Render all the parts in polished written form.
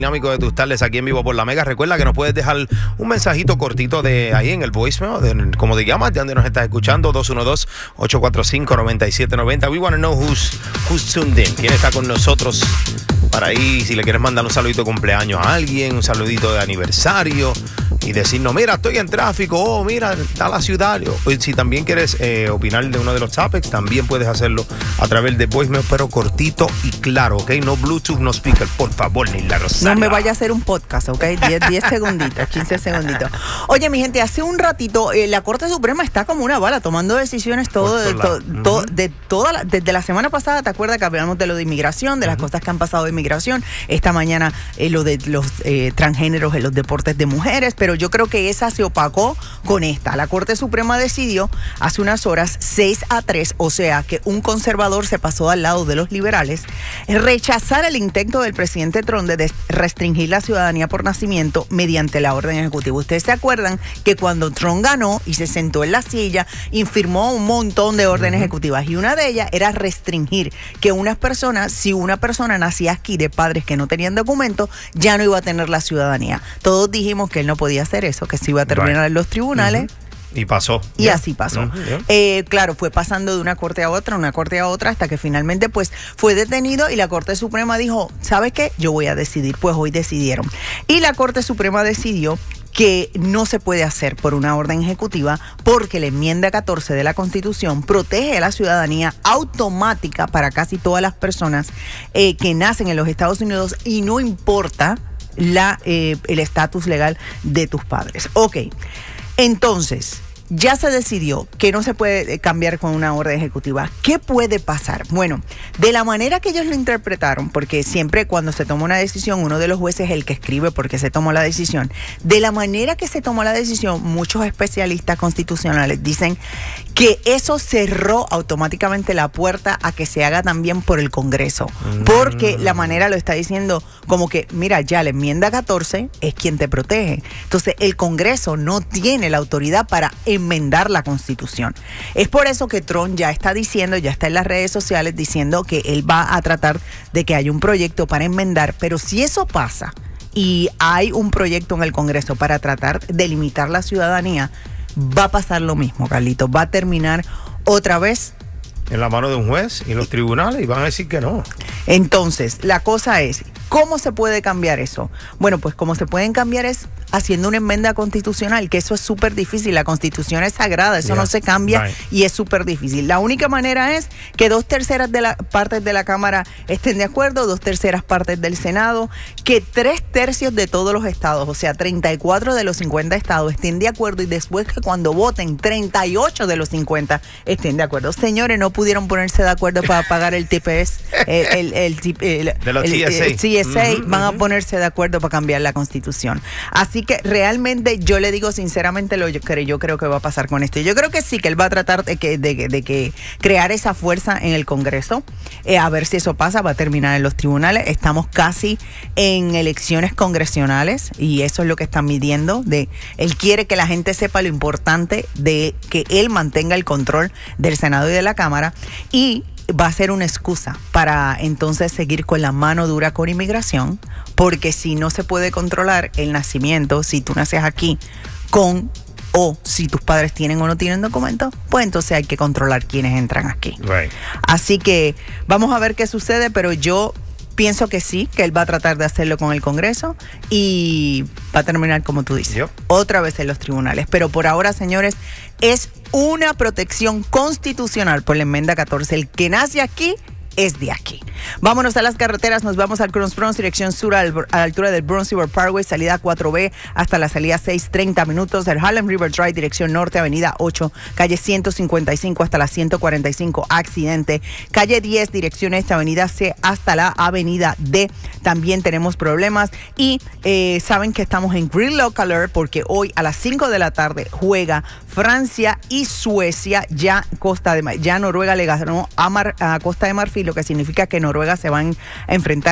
Dinámico de tus tardes aquí en vivo por la Mega. Recuerda que nos puedes dejar un mensajito cortito de ahí en el voicemail, como te llamas, de donde nos estás escuchando, 212-845-9790. We want to know who's tuned in. ¿Quién está con nosotros para ahí? Si le quieres mandar un saludito de cumpleaños a alguien, un saludito de aniversario y decirnos, mira, estoy en tráfico, oh, mira, está la ciudad. O si también quieres opinar de uno de los topics, también puedes hacerlo a través de voicemail, pero cortito y claro, ¿ok? No Bluetooth, no speaker, por favor, ni la Rosario. No me vaya a hacer un podcast, ¿ok? 10 segunditos, 15 segunditos. Oye, mi gente, hace un ratito la Corte Suprema está como una bala, tomando decisiones desde la semana pasada. ¿Te acuerdas que hablamos de lo de inmigración, de las cosas que han pasado de inmigración? Esta mañana lo de los transgéneros en los deportes de mujeres, pero yo creo que esa se opacó con esta. La Corte Suprema decidió hace unas horas 6-3, o sea que un conservador se pasó al lado de los liberales, rechazar el intento del presidente Trump de restringir la ciudadanía por nacimiento mediante la orden ejecutiva. Ustedes se acuerdan que cuando Trump ganó y se sentó en la silla, firmó un montón de órdenes ejecutivas y una de ellas era restringir que unas personas, si una persona nacía aquí de padres que no tenían documentos, ya no iba a tener la ciudadanía. Todos dijimos que él no podía hacer eso, que se iba a terminar en los tribunales. Y pasó. Y así pasó. Claro, fue pasando de una corte a otra, hasta que finalmente pues fue detenido y la Corte Suprema dijo, ¿sabes qué? Yo voy a decidir. Pues hoy decidieron. Y la Corte Suprema decidió que no se puede hacer por una orden ejecutiva porque la enmienda 14 de la Constitución protege a la ciudadanía automática para casi todas las personas que nacen en los Estados Unidos y no importa el estatus legal de tus padres. Ok. Entonces, ya se decidió que no se puede cambiar con una orden ejecutiva. ¿Qué puede pasar? Bueno, de la manera que ellos lo interpretaron, porque siempre cuando se toma una decisión, uno de los jueces es el que escribe por qué se tomó la decisión. De la manera que se tomó la decisión, muchos especialistas constitucionales dicen que eso cerró automáticamente la puerta a que se haga también por el Congreso. Porque la manera lo está diciendo como que, mira, ya la enmienda 14 es quien te protege. Entonces, el Congreso no tiene la autoridad para enmendar la Constitución. Es por eso que Trump ya está diciendo, ya está en las redes sociales diciendo que él va a tratar de que haya un proyecto para enmendar, pero si eso pasa y hay un proyecto en el Congreso para tratar de limitar la ciudadanía, va a pasar lo mismo, Carlito. Va a terminar otra vez en la mano de un juez y los tribunales y van a decir que no. Entonces, la cosa es, ¿cómo se puede cambiar eso? Bueno, pues como se pueden cambiar es haciendo una enmienda constitucional, que eso es súper difícil. La Constitución es sagrada, eso no se cambia y es súper difícil. La única manera es que 2/3 de las partes de la Cámara estén de acuerdo, 2/3 partes del Senado, que 3/3 de todos los estados, o sea, 34 de los 50 estados estén de acuerdo y después que cuando voten 38 de los 50 estén de acuerdo. Señores, no pudieron ponerse de acuerdo para pagar el TPS, el TSA, van a ponerse de acuerdo para cambiar la Constitución. Así que realmente yo le digo sinceramente lo que yo creo que va a pasar con esto. Yo creo que sí, que él va a tratar de que crear esa fuerza en el Congreso. A ver si eso pasa, va a terminar en los tribunales. Estamos casi en elecciones congresionales y eso es lo que están midiendo. Él quiere que la gente sepa lo importante de que él mantenga el control del Senado y de la Cámara y va a ser una excusa para entonces seguir con la mano dura con inmigración, porque si no se puede controlar el nacimiento, si tú naces aquí o si tus padres tienen o no tienen documentos, pues entonces hay que controlar quiénes entran aquí. Así que vamos a ver qué sucede, pero yo pienso que sí, que él va a tratar de hacerlo con el Congreso y va a terminar, como tú dices, otra vez en los tribunales. Pero por ahora, señores, es una protección constitucional por la enmienda 14. El que nace aquí es de aquí. Vámonos a las carreteras, nos vamos al Cross Bronx, dirección sur, a la altura del Bronx River Parkway, salida 4B hasta la salida 6:30 minutos, del Harlem River Drive, dirección norte, avenida 8, calle 155 hasta la 145, accidente, calle 10, dirección este, avenida C hasta la avenida D, también tenemos problemas y saben que estamos en Green Local Alert porque hoy a las 5 de la tarde juega Francia y Suecia, ya Noruega le ganó a Costa de Marfil, lo que significa que Noruega se van a enfrentar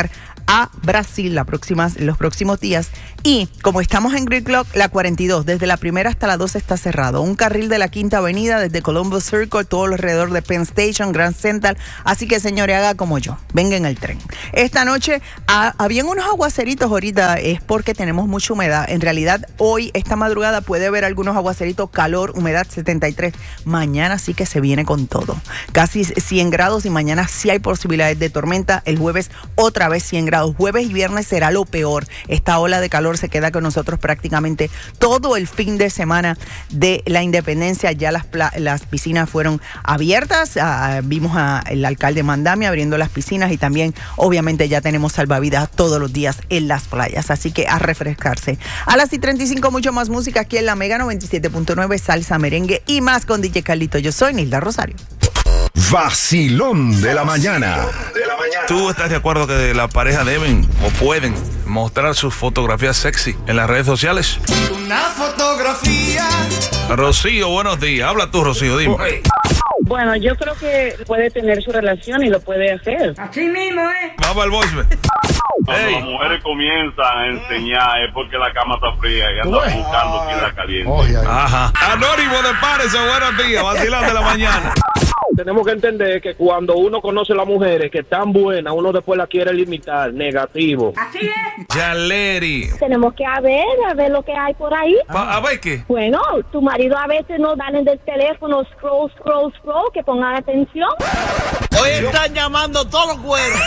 a Brasil los próximos días. Y como estamos en Grid Clock, la 42, desde la primera hasta la 12 está cerrado. Un carril de la Quinta Avenida, desde Columbus Circle, todo alrededor de Penn Station, Grand Central. Así que, señores, haga como yo, venga en el tren. Esta noche, habían unos aguaceritos ahorita, es porque tenemos mucha humedad. En realidad, hoy, esta madrugada, puede haber algunos aguaceritos, calor, humedad 73. Mañana sí que se viene con todo. Casi 100 grados y mañana sí hay posibilidades de tormenta. El jueves otra vez 100 grados. Jueves y viernes será lo peor. Esta ola de calor se queda con nosotros prácticamente todo el fin de semana de la independencia. Ya las piscinas fueron abiertas. Vimos al alcalde Mandami abriendo las piscinas y también obviamente ya tenemos salvavidas todos los días en las playas. Así que a refrescarse. A las 6:35 mucho más música aquí en la Mega 97.9, salsa, merengue y más con DJ Carlito. Yo soy Nilda Rosario. Vacilón de la mañana. ¿Tú estás de acuerdo que la pareja deben o pueden mostrar sus fotografías sexy en las redes sociales? Una fotografía. Rocío, buenos días. Habla tú, Rocío, dime. Bueno, yo creo que puede tener su relación y lo puede hacer. Así mismo, Vamos al voice. Cuando las mujeres comienzan a enseñar es porque la cama está fría y andan buscando quien la caliente. Ajá. Anónimo de Pares, buenos días. Vacilón de la mañana. Tenemos que entender que cuando uno conoce a las mujeres que están buenas, uno después la quiere limitar, negativo. Así es. Yaleri. Tenemos que a ver lo que hay por ahí. ¿A ver qué? Bueno, tu marido a veces no dan en el teléfono, scroll, que pongan atención. Hoy están llamando todos los cueros.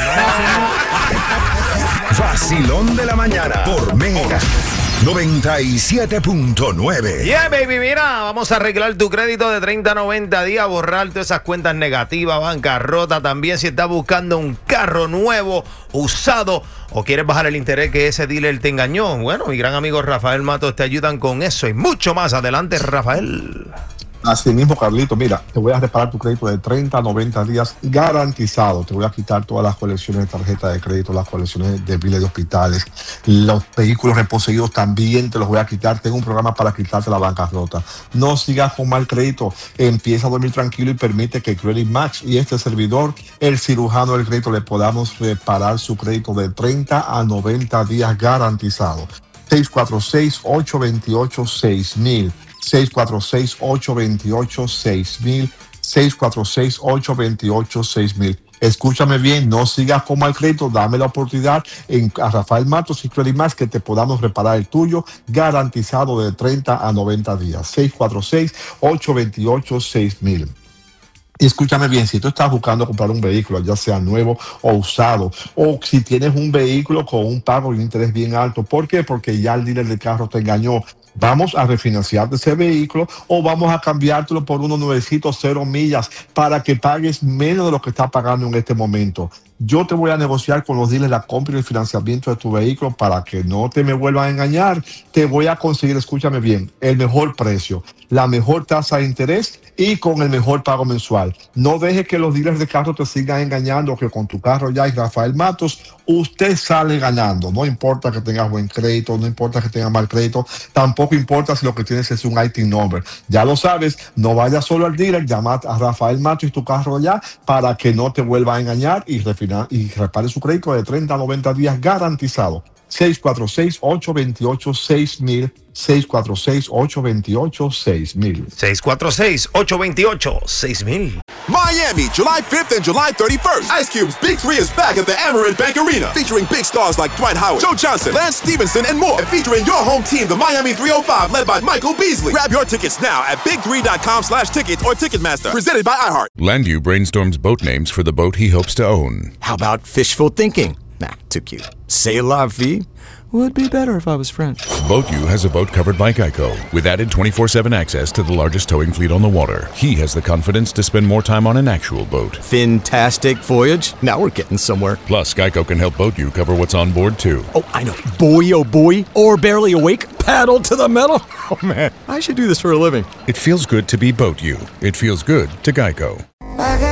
Vacilón de la mañana por Mega 97.9. Yeah, baby, mira, vamos a arreglar tu crédito de 30 a 90 días, borrar todas esas cuentas negativas, bancarrota. También si estás buscando un carro nuevo, usado, o quieres bajar el interés que ese dealer te engañó. Bueno, mi gran amigo Rafael Matos te ayudan con eso y mucho más. Adelante, Rafael. Así mismo, Carlito, mira, te voy a reparar tu crédito de 30 a 90 días garantizado. Te voy a quitar todas las colecciones de tarjeta de crédito, las colecciones de biles de hospitales, los vehículos reposeídos también te los voy a quitar. Tengo un programa para quitarte la bancarrota. No sigas con mal crédito. Empieza a dormir tranquilo y permite que Credit Max y este servidor, el cirujano del crédito, le podamos reparar su crédito de 30 a 90 días garantizado. 646-828-6000. 646-828-6000, 646-828-6000. Escúchame bien, no sigas con mal crédito, dame la oportunidad a Rafael Matos y Credit Max que te podamos reparar el tuyo garantizado de 30 a 90 días. 646-828-6000. Y escúchame bien, si tú estás buscando comprar un vehículo, ya sea nuevo o usado, o si tienes un vehículo con un pago y un interés bien alto, ¿por qué? Porque ya el dealer del carro te engañó. Vamos a refinanciarte ese vehículo o vamos a cambiártelo por unos nuevecitos 0 millas para que pagues menos de lo que estás pagando en este momento. Yo te voy a negociar con los dealers la compra y el financiamiento de tu vehículo para que no te me vuelvan a engañar. Te voy a conseguir, escúchame bien, el mejor precio, la mejor tasa de interés y con el mejor pago mensual. No dejes que los dealers de carro te sigan engañando, que con tu carro ya y Rafael Matos, usted sale ganando. No importa que tengas buen crédito, no importa que tengas mal crédito, tampoco importa si lo que tienes es un IT number. Ya lo sabes, no vayas solo al dealer, llama a Rafael Matos y tu carro ya para que no te vuelva a engañar y repare su crédito de 30 a 90 días garantizado. 646-828-6000, 646-828-6000. 646-828-6000. Miami, July 5th and July 31st. Ice Cube's Big 3 is back at the Amerant Bank Arena, featuring big stars like Dwight Howard, Joe Johnson, Lance Stevenson, and more. And featuring your home team, the Miami 305, led by Michael Beasley. Grab your tickets now at big3.com/tickets or Ticketmaster. Presented by iHeart. Landu brainstorms boat names for the boat he hopes to own. How about fishful thinking? Nah, too cute. C'est la vie? Would be better if I was French. BoatU has a boat covered by Geico with added 24/7 access to the largest towing fleet on the water. He has the confidence to spend more time on an actual boat. Fantastic voyage. Now we're getting somewhere. Plus, Geico can help BoatU cover what's on board too. Oh, I know. Boy, oh boy. Or barely awake. Paddle to the metal. Oh man, I should do this for a living. It feels good to be BoatU. It feels good to Geico.